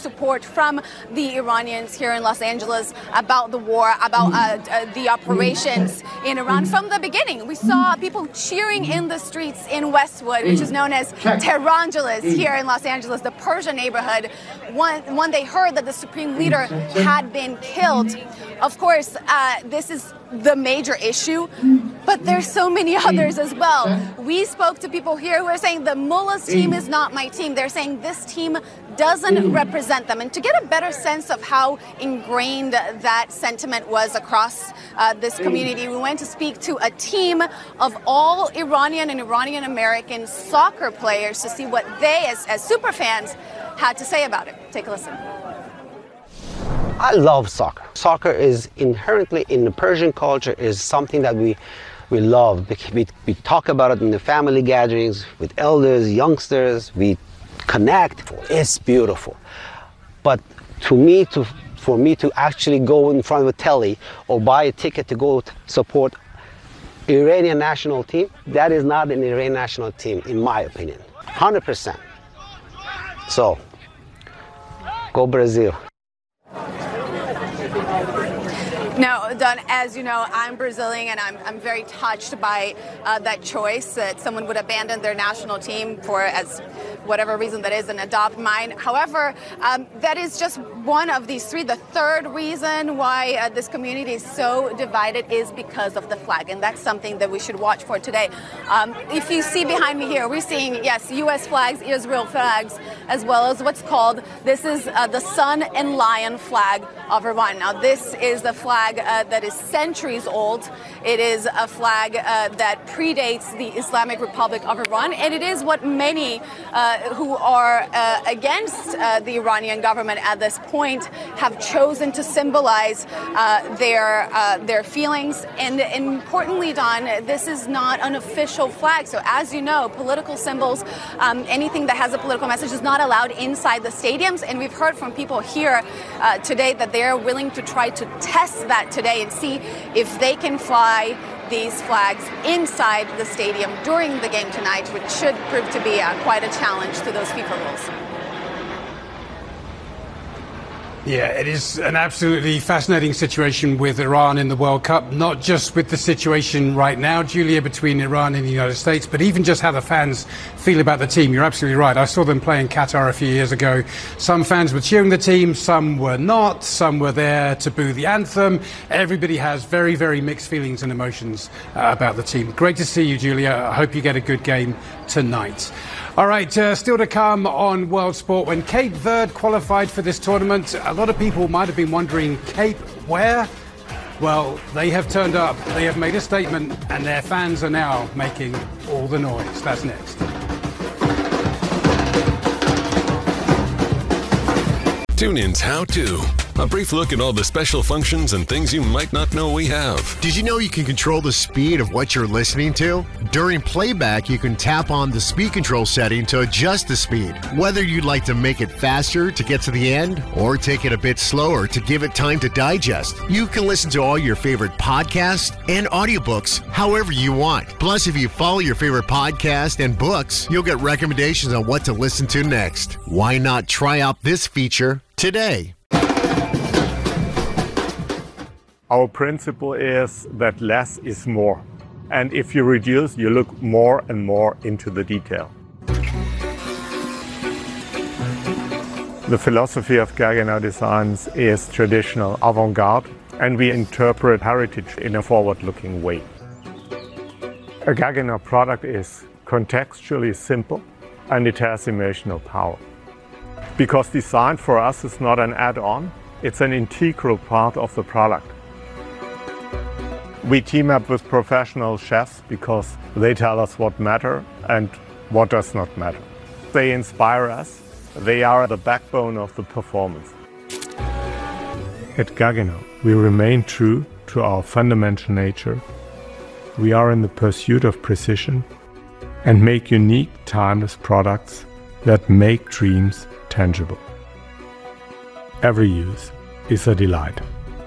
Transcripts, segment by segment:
support from the Iranians here in Los Angeles about the war, about the operations in Iran. From the beginning, we saw people cheering in the streets in Westwood, which is known as Tehrangeles here in Los Angeles, the Persian neighborhood, when they heard that the supreme leader had been killed. Of course, this is the major issue, but there's so many others as well. We spoke to people here who are saying the mullah's team is not my team. They're saying this team doesn't represent them. And to get a better sense of how ingrained that sentiment was across this community, we went to speak to a team of all Iranian and Iranian American soccer players to see what they, as super fans, had to say about it. Take a listen. I love soccer. Soccer is inherently in the Persian culture is something that we love. We talk about it in the family gatherings with elders, youngsters. We connect. It's beautiful. But for me to actually go in front of a telly or buy a ticket to go support Iranian national team, that is not an Iranian national team, in my opinion. 100%. So, go Brazil. Now, Don, as you know, I'm Brazilian, and I'm very touched by that choice that someone would abandon their national team for, as whatever reason that is, and adopt mine. However, that is just one of these three. The third reason why this community is so divided is because of the flag, and that's something that we should watch for today. If you see behind me here, we're seeing, yes, U.S. flags, Israel flags, as well as what's called, this is the sun and lion flag of Iran. Now, this is the flag that is centuries old. It is a flag that predates the Islamic Republic of Iran, and it is what many who are against the Iranian government at this point have chosen to symbolize their feelings. And importantly, Don, this is not an official flag. So as you know, political symbols, anything that has a political message is not allowed inside the stadiums. And we've heard from people here today that they're willing to try to test that today and see if they can fly these flags inside the stadium during the game tonight, which should prove to be quite a challenge to those FIFA rules. Yeah, it is an absolutely fascinating situation with Iran in the World Cup, not just with the situation right now, Julia, between Iran and the United States, but even just how the fans feel about the team. You're absolutely right. I saw them play in Qatar a few years ago. Some fans were cheering the team, some were not, some were there to boo the anthem. Everybody has very, very mixed feelings and emotions about the team. Great to see you, Julia. I hope you get a good game tonight. All right, still to come on World Sport. When Cape Verde qualified for this tournament, a lot of people might have been wondering, Cape where? Well, they have turned up, they have made a statement, and their fans are now making all the noise. That's next. TuneIn's How To. A brief look at all the special functions and things you might not know we have. Did you know you can control the speed of what you're listening to? During playback, you can tap on the speed control setting to adjust the speed. Whether you'd like to make it faster to get to the end or take it a bit slower to give it time to digest, you can listen to all your favorite podcasts and audiobooks however you want. Plus, if you follow your favorite podcast and books, you'll get recommendations on what to listen to next. Why not try out this feature today? Our principle is that less is more. And if you reduce, you look more and more into the detail. The philosophy of Gaggenau Designs is traditional, avant-garde, and we interpret heritage in a forward-looking way. A Gaggenau product is contextually simple, and it has emotional power. Because design for us is not an add-on, it's an integral part of the product. We team up with professional chefs because they tell us what matters and what does not matter. They inspire us. They are the backbone of the performance. At Gaggenau, we remain true to our fundamental nature. We are in the pursuit of precision and make unique, timeless products that make dreams tangible. Every use is a delight.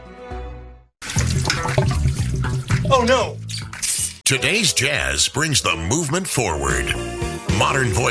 Oh no! Today's jazz brings the movement forward. Modern voice